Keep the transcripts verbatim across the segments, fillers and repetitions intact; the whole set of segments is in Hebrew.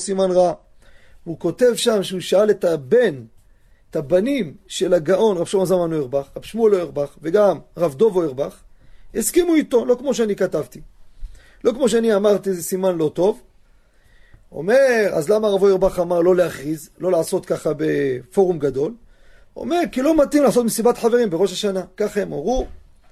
סימן רע. הוא כותב שם שהוא שאל את הבן, את הבנים של הגאון רב שלמה זלמן אוירבך, רב שמואל אוירבך וגם רב דוב אוירבך, הסכימו איתו, לא כמו שאני כתבתי. לא כמו שאני אמרתי, זה סימן לא טוב. אומר, אז למה רב אוירבך אמר לא להכריז, לא לעשות ככה בפורום גדול? אומר, כי לא מתאים לעשות מסיבת חברים בראש השנה. ככה הם אמרו.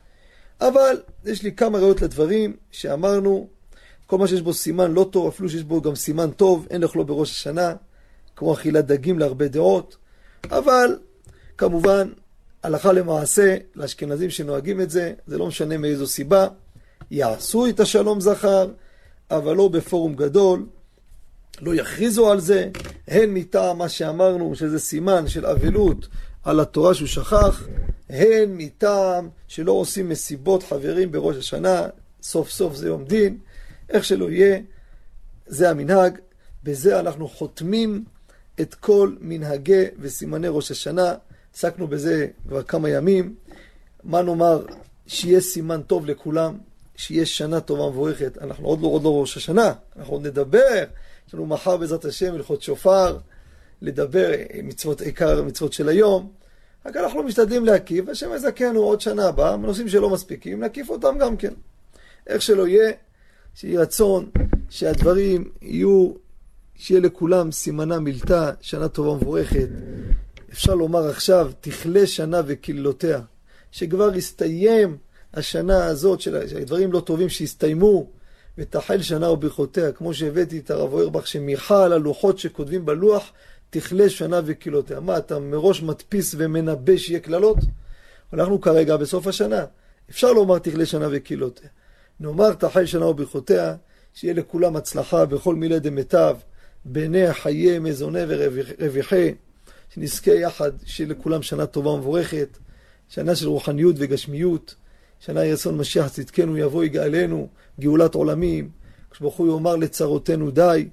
אבל יש לי כמה ראיות לדברים שאמרנו, כל מה שיש בו סימן לא טוב, אפילו שיש בו גם סימן טוב, אין לאכלו בראש השנה, כמו אכילת דגים להרבה דעות. אבל כמובן, הלכה למעשה, לאשכנזים שנוהגים את זה, זה לא משנה מאיזו סיבה, יעשו את השלום זכר, אבל לא בפורום גדול, לא יכריזו על זה, הן מטעם מה שאמרנו, שזה סימן של אבלות על התורה שהוא שכח, הן מטעם שלא עושים מסיבות חברים בראש השנה, סוף סוף זה יום דין, איך שלא יהיה, זה המנהג, בזה אנחנו חותמים את כל מנהגי וסימני ראש השנה, עסקנו בזה כבר כמה ימים, מה נאמר, שיהיה סימן טוב לכולם, שיהיה שנה טובה מבורכת, אנחנו עוד לא, עוד לא ראש השנה, אנחנו עוד נדבר, יש לנו מחר בעזרת השם הלכות שופר, לדבר מצוות, עיקר המצוות של היום, רק אנחנו לא משתדלים להקיף, השם יזכנו עוד שנה הבאה, הנושאים שלא מספיקים, להקיף אותם גם כן. איך שלא יהיה, שיהיה רצון, שהדברים יהיו, שיהיה לכולם סימנה מילתה, שנה טובה מבורכת. אפשר לומר עכשיו, תכלה שנה וקללותיה, שכבר הסתיים השנה הזאת, שהדברים לא טובים שהסתיימו, ותחל שנה וברכותיה, כמו שהבאתי את הרב אוירבך, שמיכל על הלוחות שכותבים בלוח, תכלה שנה וקללותיה. מה, אתה מראש מדפיס ומנבא שיהיה כללות? אנחנו כרגע בסוף השנה. אפשר לומר תכלה שנה וקללותיה. נאמר תחל שנה וברכותיה, שיהיה לכולם הצלחה בכל מילי דמיטב, בני חיי מזוני ורוויחי, שנזכה יחד שיהיה לכולם שנה טובה ומבורכת, שנה של רוחניות וגשמיות, שנה ירצון משיח צדקנו יבוא יגאלנו, גאולת עולמים, כשברוך הוא יאמר לצרותינו די,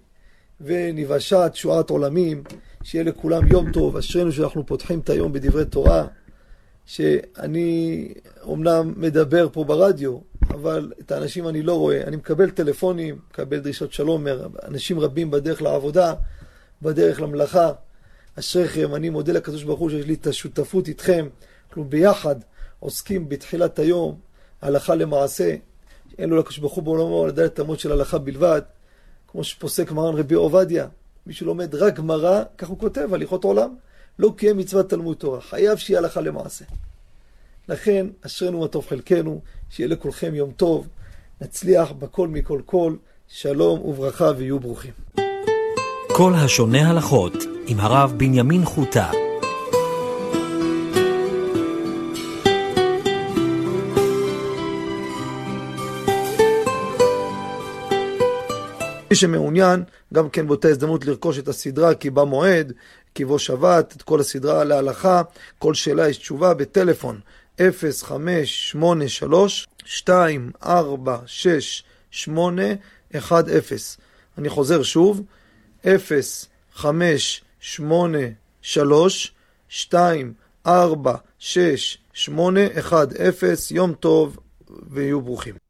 ונבשע תשועת עולמים, שיהיה לכולם יום טוב. אשרינו שאנחנו פותחים את היום בדברי תורה, שאני אומנם מדבר פה ברדיו, אבל את האנשים אני לא רואה, אני מקבל טלפונים, מקבל דרישות שלום, אנשים רבים בדרך לעבודה, בדרך למלאכה, אשריכם, אני מודה לקדוש ברוך הוא שיש לי את השותפות איתכם, כלום ביחד עוסקים בתחילת היום, הלכה למעשה, אין לו לקדוש ברוך הוא בעולמו לדעת את המות של הלכה בלבד, כמו שפוסק מרן רבי עובדיה, מי שלומד רק גמרא, כך הוא כותב, הליכות עולם, לא קיים מצוות תלמוד תורה, חייב שיהיה הלכה למעשה. לכן, אשרנו מה טוב חלקנו, שיהיה לכולכם יום טוב, נצליח בכל מכל כל, שלום וברכה ויהיו ברוכים. כל השונה הלכות עם הרב בנימין חוטה. מי שמעוניין, גם כן באותה הזדמנות לרכוש את הסדרה כי בא מועד, כי בו שבת, את כל הסדרה להלכה, כל שאלה יש תשובה בטלפון אפס חמש שמונה שלוש שתיים ארבע שש שמונה אחת אפס. אני חוזר שוב, אפס חמש שמונה שלוש שתיים ארבע שש שמונה אחת אפס. יום טוב ויהיו ברוכים.